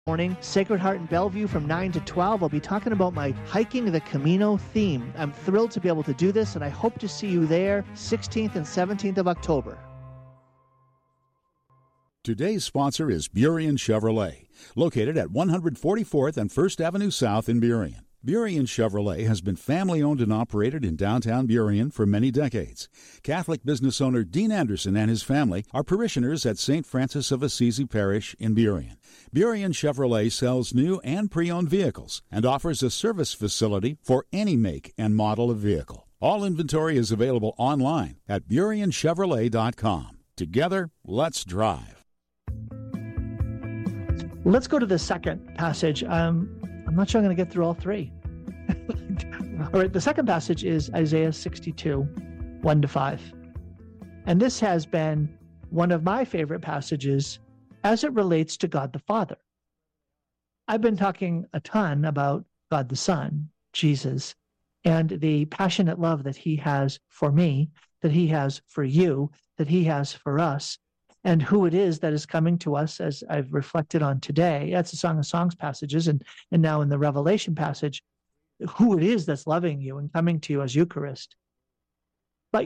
morning, Sacred Heart in Bellevue from 9 to 12. I'll be talking about my Hiking the Camino theme. I'm thrilled to be able to do this, and I hope to see you there 16th and 17th of October. Today's sponsor is Burien Chevrolet, located at 144th and 1st Avenue South in Burien. Burien Chevrolet has been family-owned and operated in downtown Burien for many decades. Catholic business owner Dean Anderson and his family are parishioners at St. Francis of Assisi Parish in Burien. Burien Chevrolet sells new and pre-owned vehicles and offers a service facility for any make and model of vehicle. All inventory is available online at BurienChevrolet.com. Together, let's drive. Let's go to the second passage. I'm not sure I'm going to get through all three. All right, the second passage is Isaiah 62, 1 to 5. And this has been one of my favorite passages as it relates to God the Father. I've been talking a ton about God the Son, Jesus, and the passionate love that he has for me, that he has for you, that he has for us, and who it is that is coming to us, as I've reflected on today. That's the Song of Songs passages, and now in the Revelation passage, who it is that's loving you and coming to you as Eucharist. But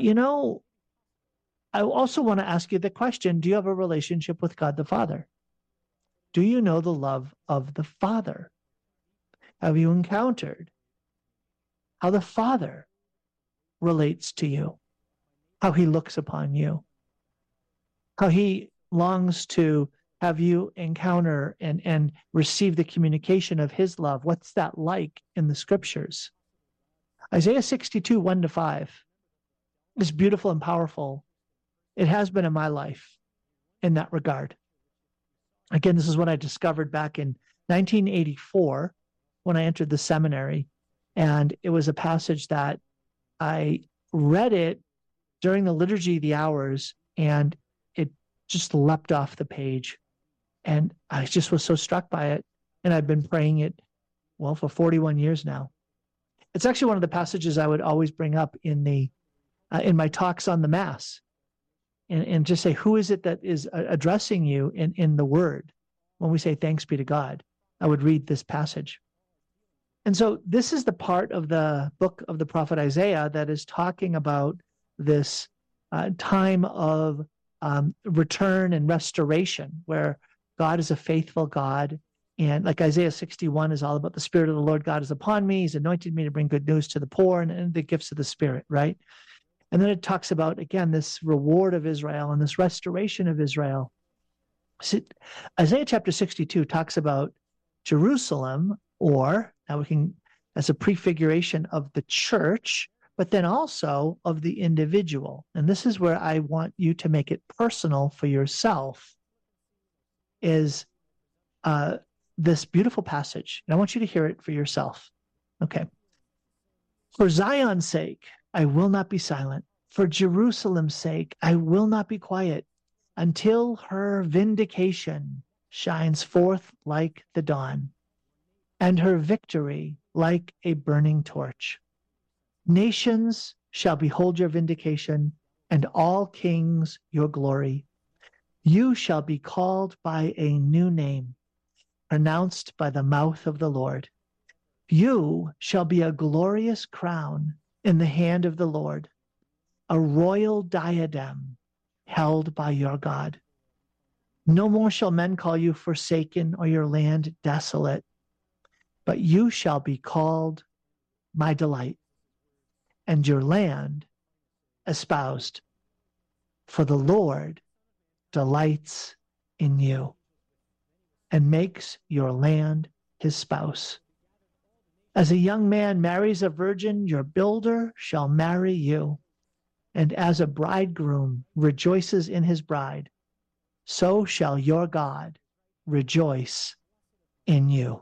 I also want to ask you the question, do you have a relationship with God the Father? Do you know the love of the Father? Have you encountered how the Father relates to you, how he looks upon you, how he longs to have you encounter and receive the communication of his love? What's that like in the scriptures? Isaiah 62, 1 to 5 is beautiful and powerful. It has been in my life in that regard. Again, this is what I discovered back in 1984 when I entered the seminary. And it was a passage that I read it during the Liturgy of the Hours, and it just leapt off the page. And I just was so struck by it. And I've been praying it, for 41 years now. It's actually one of the passages I would always bring up in my talks on the Mass. And just say, who is it that is addressing you in the Word? When we say thanks be to God, I would read this passage. And so this is the part of the book of the prophet Isaiah that is talking about this time of return and restoration, where God is a faithful God. And like Isaiah 61 is all about the Spirit of the Lord God is upon me. He's anointed me to bring good news to the poor and the gifts of the Spirit, right? And then it talks about, again, this reward of Israel and this restoration of Israel. Isaiah chapter 62 talks about Jerusalem, or now we can, as a prefiguration of the church, but then also of the individual. And this is where I want you to make it personal for yourself, is this beautiful passage. And I want you to hear it for yourself. Okay. For Zion's sake, I will not be silent. For Jerusalem's sake, I will not be quiet until her vindication shines forth like the dawn, and her victory like a burning torch. Nations shall behold your vindication, and all kings your glory. You shall be called by a new name, pronounced by the mouth of the Lord. You shall be a glorious crown in the hand of the Lord, a royal diadem held by your God. No more shall men call you forsaken or your land desolate, but you shall be called my delight, and your land espoused. For the Lord delights in you and makes your land his spouse. As a young man marries a virgin, your builder shall marry you. And as a bridegroom rejoices in his bride, so shall your God rejoice in you.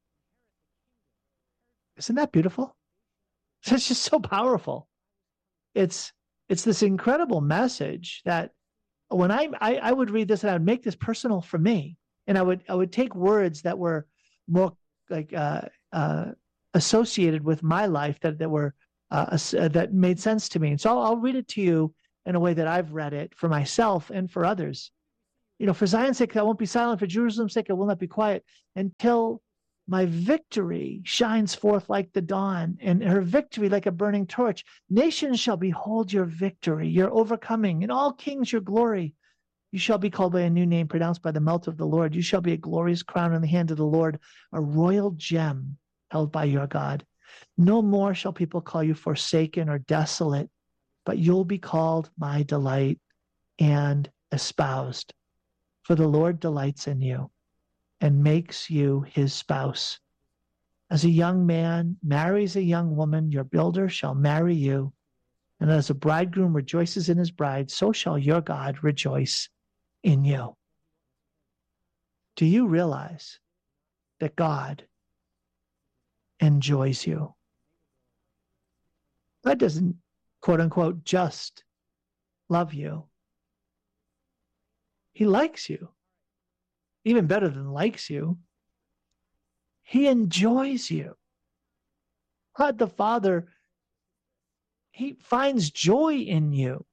Isn't that beautiful? It's just so powerful. It's this incredible message that when I would read this and I would make this personal for me, and I would take words that were more like associated with my life that were that made sense to me. And so I'll read it to you in a way that I've read it for myself and for others. For Zion's sake, I won't be silent. For Jerusalem's sake, I will not be quiet until my victory shines forth like the dawn, and her victory like a burning torch. Nations shall behold your victory, your overcoming, and all kings your glory. You shall be called by a new name pronounced by the mouth of the Lord. You shall be a glorious crown in the hand of the Lord, a royal gem held by your God. No more shall people call you forsaken or desolate, but you'll be called my delight and espoused. For the Lord delights in you and makes you his spouse. As a young man marries a young woman, your builder shall marry you. And as a bridegroom rejoices in his bride, so shall your God rejoice in you. Do you realize that God enjoys you? God doesn't, quote unquote, just love you. He likes you. Even better than likes you, he enjoys you. God the Father, he finds joy in you.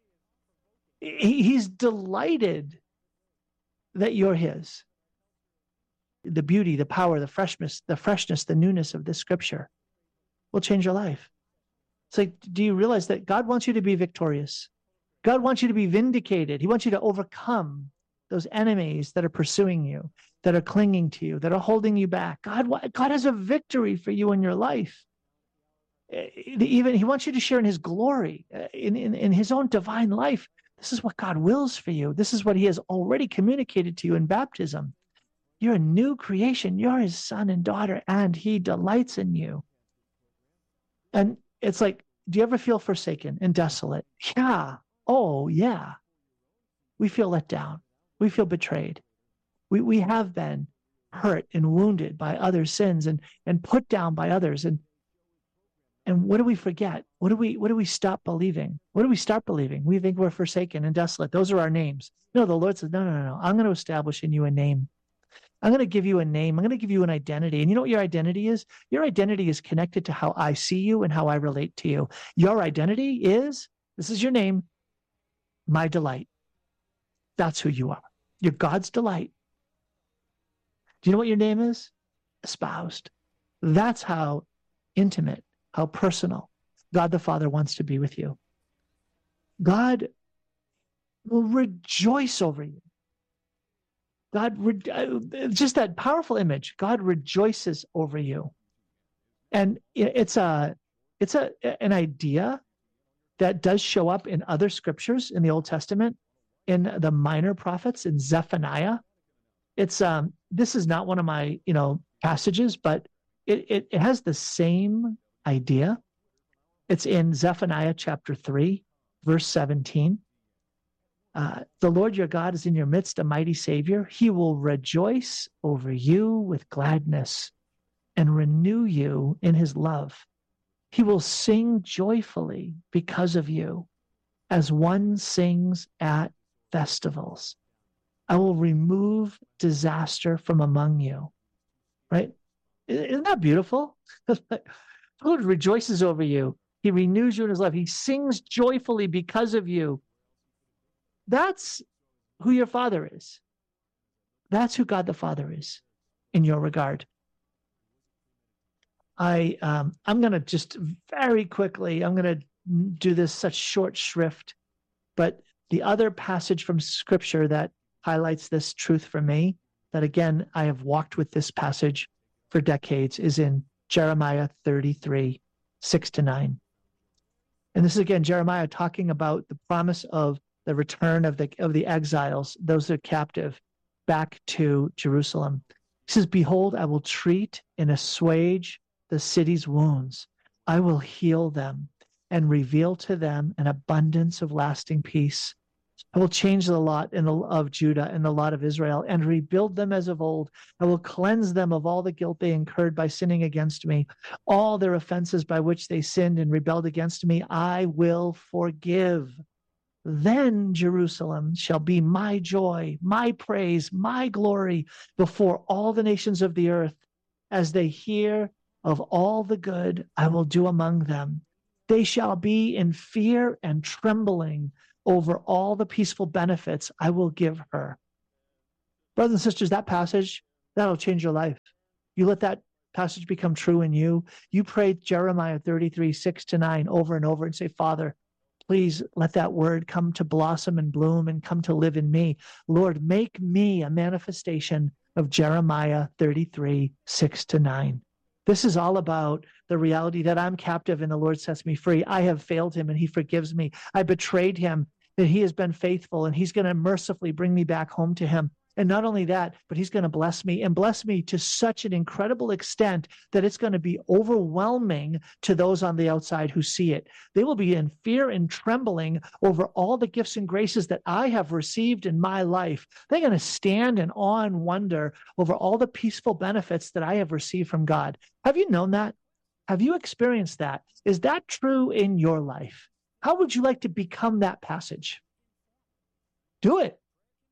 He's delighted that you're his. The beauty, the power, the freshness, the newness of this scripture will change your life. It's like, do you realize that God wants you to be victorious? God wants you to be vindicated. He wants you to overcome those enemies that are pursuing you, that are clinging to you, that are holding you back. God has a victory for you in your life. Even he wants you to share in his glory, in his own divine life. This is what God wills for you. This is what he has already communicated to you in baptism. You're a new creation. You're his son and daughter, and he delights in you. And it's like, do you ever feel forsaken and desolate? Yeah. Oh, yeah. We feel let down. We feel betrayed. We have been hurt and wounded by other sins and put down by others. And what do we forget? What do we stop believing? What do we start believing? We think we're forsaken and desolate. Those are our names. No, the Lord says, no. I'm going to establish in you a name. I'm going to give you a name. I'm going to give you an identity. And you know what your identity is? Your identity is connected to how I see you and how I relate to you. Your identity is, this is your name, my delight. That's who you are. You're God's delight. Do you know what your name is? Espoused. That's how intimate, how personal God the Father wants to be with you. God will rejoice over you. Just that powerful image. God rejoices over you. And it's an idea that does show up in other scriptures in the Old Testament, in the minor prophets, in Zephaniah. It's this is not one of my passages, but it has the same idea. It's in Zephaniah chapter 3, verse 17. The Lord your God is in your midst, a mighty Savior. He will rejoice over you with gladness and renew you in his love. He will sing joyfully because of you, as one sings at festivals. I will remove disaster from among you. Right? Isn't that beautiful? The Lord rejoices over you. He renews you in his love. He sings joyfully because of you. That's who your Father is. That's who God the Father is in your regard. I'm going to just very quickly, I'm going to do this such short shrift, but the other passage from Scripture that highlights this truth for me, that again, I have walked with this passage for decades, is in Jeremiah 33, 6-9. And this is again, Jeremiah talking about the promise of the return of the exiles, those that are captive, back to Jerusalem. He says, behold, I will treat and assuage the city's wounds. I will heal them and reveal to them an abundance of lasting peace. I will change the lot of Judah and the lot of Israel and rebuild them as of old. I will cleanse them of all the guilt they incurred by sinning against me. All their offenses by which they sinned and rebelled against me, I will forgive. Then Jerusalem shall be my joy, my praise, my glory before all the nations of the earth. As they hear of all the good I will do among them, they shall be in fear and trembling over all the peaceful benefits I will give her. Brothers and sisters, that passage, that'll change your life. You let that passage become true in you. You pray Jeremiah 33, 6-9 over and over and say, Father, please let that word come to blossom and bloom and come to live in me. Lord, make me a manifestation of Jeremiah 33, 6-9. This is all about the reality that I'm captive and the Lord sets me free. I have failed him and he forgives me. I betrayed him and he has been faithful and he's going to mercifully bring me back home to him. And not only that, but he's going to bless me and bless me to such an incredible extent that it's going to be overwhelming to those on the outside who see it. They will be in fear and trembling over all the gifts and graces that I have received in my life. They're going to stand in awe and wonder over all the peaceful benefits that I have received from God. Have you known that? Have you experienced that? Is that true in your life? How would you like to become that passage? Do it.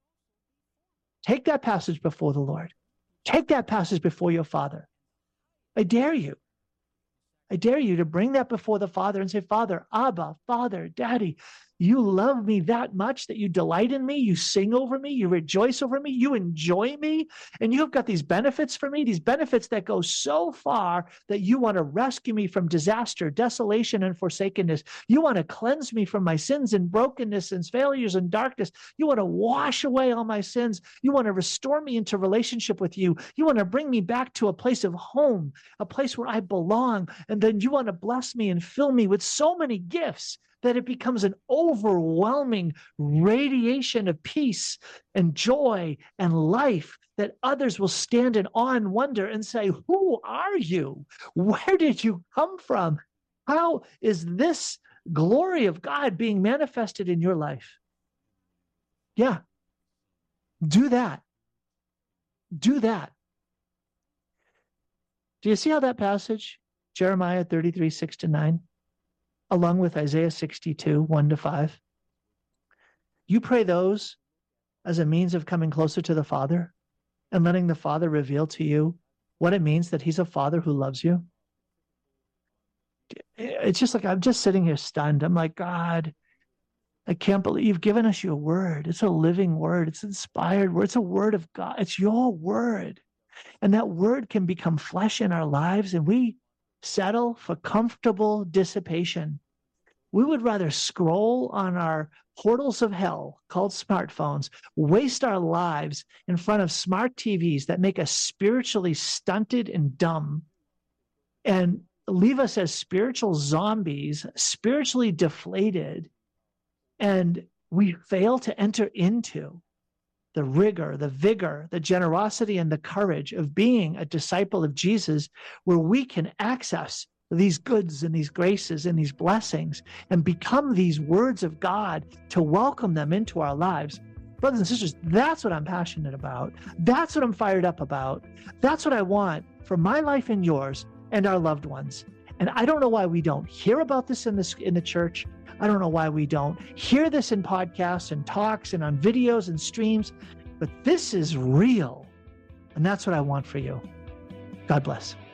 Take that passage before the Lord. Take that passage before your Father. I dare you. I dare you to bring that before the Father and say, Father, Abba, Father, Daddy, you love me that much that you delight in me, you sing over me, you rejoice over me, you enjoy me, and you have got these benefits for me, these benefits that go so far that you want to rescue me from disaster, desolation, and forsakenness. You want to cleanse me from my sins and brokenness and failures and darkness. You want to wash away all my sins. You want to restore me into relationship with you. You want to bring me back to a place of home, a place where I belong. And then you want to bless me and fill me with so many gifts that it becomes an overwhelming radiation of peace and joy and life that others will stand in awe and wonder and say, who are you? Where did you come from? How is this glory of God being manifested in your life? Yeah, do that. Do that. Do you see how that passage, Jeremiah 33, 6-9, along with Isaiah 62, 1-5. You pray those as a means of coming closer to the Father and letting the Father reveal to you what it means that he's a Father who loves you. It's just like, I'm just sitting here stunned. I'm like, God, I can't believe you've given us your word. It's a living word. It's inspired word. It's a word of God. It's your word. And that word can become flesh in our lives, and we settle for comfortable dissipation. We would rather scroll on our portals of hell called smartphones, waste our lives in front of smart TVs that make us spiritually stunted and dumb, and leave us as spiritual zombies, spiritually deflated, and we fail to enter into the rigor, the vigor, the generosity, and the courage of being a disciple of Jesus, where we can access these goods and these graces and these blessings and become these words of God to welcome them into our lives. Brothers and sisters, that's what I'm passionate about. That's what I'm fired up about. That's what I want for my life and yours and our loved ones. And I don't know why we don't hear about this in the church. I don't know why we don't hear this in podcasts and talks and on videos and streams, but this is real. And that's what I want for you. God bless.